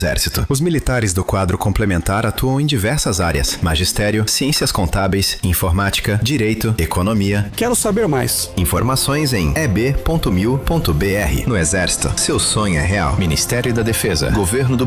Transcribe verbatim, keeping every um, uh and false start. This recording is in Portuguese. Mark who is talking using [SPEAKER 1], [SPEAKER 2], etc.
[SPEAKER 1] Exército. Os militares do quadro complementar atuam em diversas áreas: magistério, ciências contábeis, informática, direito, economia.
[SPEAKER 2] Quero saber mais.
[SPEAKER 1] Informações em e b ponto mil ponto b r. No Exército, seu sonho é real. Ministério da Defesa, Governo do